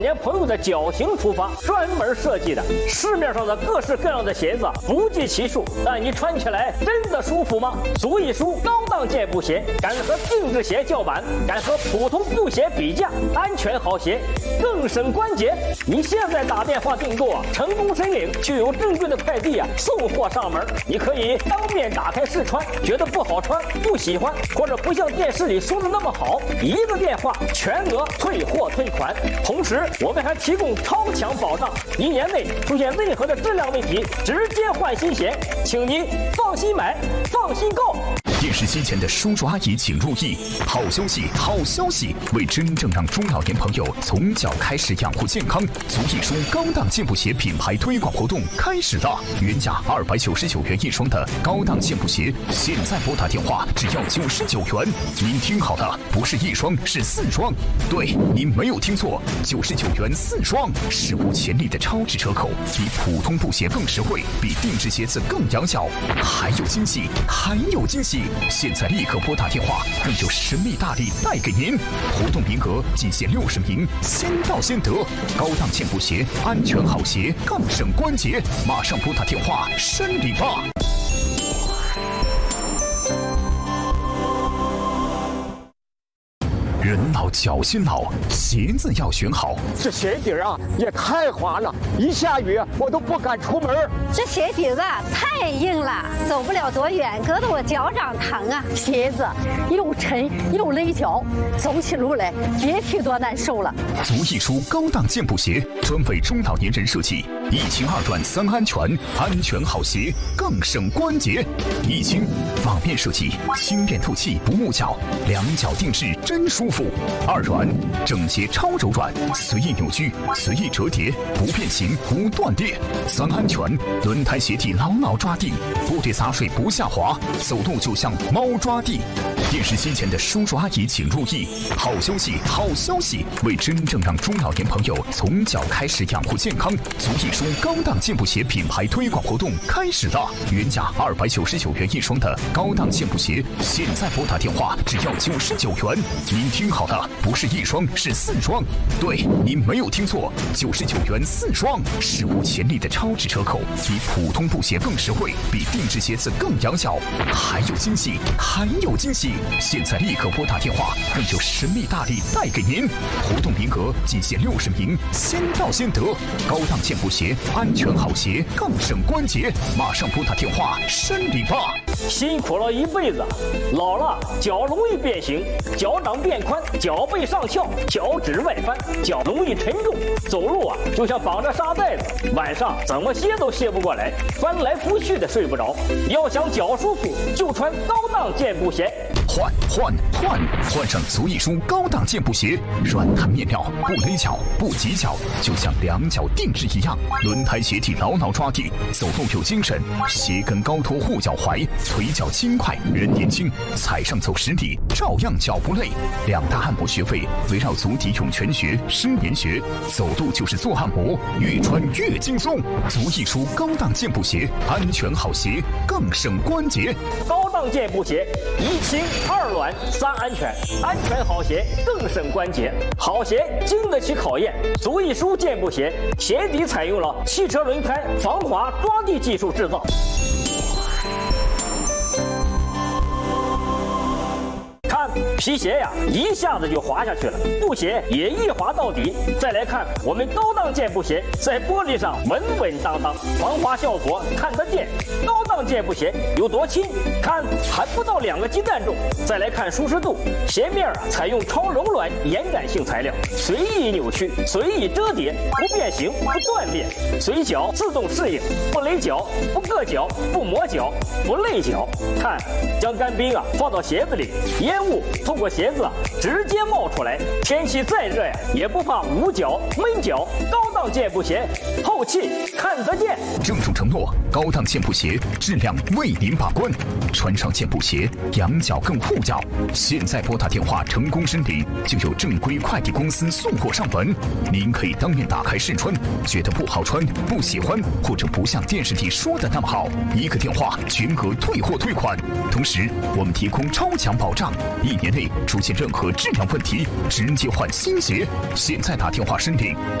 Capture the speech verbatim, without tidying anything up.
年朋友的脚型出发，专门设计的，市面上的各式各样的鞋子不计其数，但你穿起来真的舒服吗？足一舒高档健步鞋，敢和定制鞋叫板，敢和普通布鞋比价，安全好鞋，更省关节。你现在打电话订购啊，成功申领就有正规的快递啊送货上门。你可以当面打开试穿，觉得不好穿、不喜欢，或者不像电视里说的那么好，一个电话全额退货退款，同时。我们还提供超强保障，一年内出现任何的质量问题，直接换新鞋，请您放心买，放心购。 电视机前的叔叔阿姨请注意，好消息，好消息！为真正让中老年朋友从脚开始养护健康，足一舒高档健步鞋品牌推广活动开始了。原价二百九十九元一双的高档健步鞋，现在拨打电话只要九十九元。您听好了，不是一双，是四双。对，您没有听错，九十九元四双，史无前例的超值折扣，比普通布鞋更实惠，比定制鞋子更养脚。还有惊喜，还有惊喜！现在立刻拨打电话，更有神秘大礼带给您。活动名额仅限六十名，先到先得。高档健步鞋，安全好鞋，更省关节。马上拨打电话申领吧。人老脚心老，鞋子要选好。 这鞋底啊也太滑了，一下雨我都不敢出门。 这鞋底子太硬了，走不了多远，搁得我脚掌疼啊。 鞋子又沉又勒脚，走起路来别提多难受了。 足一舒高档健步鞋，专为中老年人设计，一清二软三安全，安全好鞋，更省关节。一清网面设计，轻便透气，不木脚，两脚定制真舒服。二软整鞋超柔软，随意扭曲，随意折叠，不变形不断裂。三安全，轮胎鞋底牢牢抓地，不跌洒水不下滑，走路就像猫抓地。电视机前的叔叔阿姨请注意，好消息，好消息！为真正让中老年朋友从脚开始养护健康，足一舒高档健步鞋品牌推广活动开始了。原价二百九十九元一双的高档健步鞋，现在拨打电话只要九十九元。您听好了，不是一双，是四双。对，您没有听错，九十九元四双，史无前例的超值折扣，比普通布鞋更实惠，比定制鞋子更养脚。还有惊喜，还有惊喜！现在立刻拨打电话，更有神秘大礼带给您。活动名额仅限六十名，先到先得。高档健步鞋，安全好鞋，更省关节。马上拨打电话申领吧。 辛苦了一辈子，老了脚容易变形，脚掌变宽，脚背上翘，脚趾外翻，脚容易沉重，走路啊就像绑着沙袋子，晚上怎么歇都歇不过来，翻来覆去的睡不着。要想脚舒服，就穿高档健步鞋。 换换换，换上足一舒高档健步鞋，软弹面料，不勒脚，不挤脚，就像两脚定制一样。轮胎鞋底牢牢抓地，走路有精神，鞋跟高托护脚踝，腿脚轻快，人年轻，踩上走十里照样脚不累。两大按摩穴位围绕足底涌泉穴、失眠穴，走路就是做按摩，越穿越轻松。足一舒高档健步鞋，安全好鞋，更省关节。 高档健步鞋，一清二软三安全，安全好鞋更省关节。好鞋经得起考验，足一舒健步鞋鞋底采用了汽车轮胎防滑抓地技术制造。看皮鞋呀，一下子就滑下去了，布鞋也一滑到底。再来看我们高档健步鞋，在玻璃上稳稳当当，防滑效果看得见。高档健步鞋有多轻？看还不到两个鸡蛋重。再来看舒适度，鞋面啊采用超柔软延展性材料，随意扭曲，随意折叠，不变形，不断裂，随脚自动适应，不勒脚，不硌脚，不磨脚，不累脚。看，将干冰啊放到鞋子里，烟雾透过鞋子啊直接冒出来，天气再热呀也不怕捂脚闷脚。高档健步鞋，透气看得见。 郑重承诺，高档健步鞋质量为您把关，穿上健步鞋养脚更护脚。现在拨打电话成功申领，就有正规快递公司送货上门。您可以当面打开试穿，觉得不好穿、不喜欢，或者不像电视里说的那么好，一个电话全额退货退款。同时，我们提供超强保障，一年内内出现任何质量问题，直接换新鞋。现在打电话申领。